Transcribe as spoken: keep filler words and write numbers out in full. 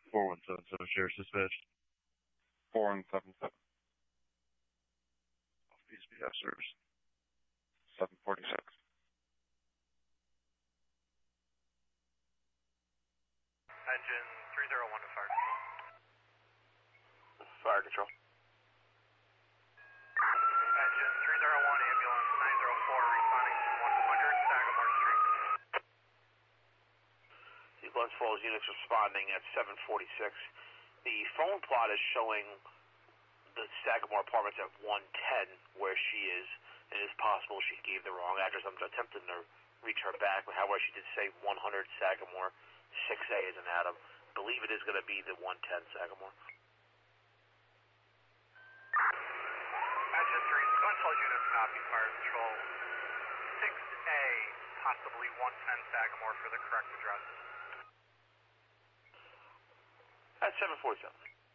four one seven seven, Sheriff Dispatch. four one seven seven. Off P S B F service. seven forty-six. Engine three zero one to fire control. Fire control. Engine three zero one, ambulance nine zero four, responding to one hundred Sagamore Street. The Glens Falls units responding at seven forty-six. The phone plot is showing the Sagamore apartments at one ten, where she is. It is possible she gave the wrong address. I'm attempting to reach her back, but however, she did say one hundred Sagamore, six A is an Adam. I believe it is going to be the one ten Sagamore. Engine three, Glens Falls units copy, fire control. six A, possibly one ten Sagamore for the correct address. At seven forty-seven.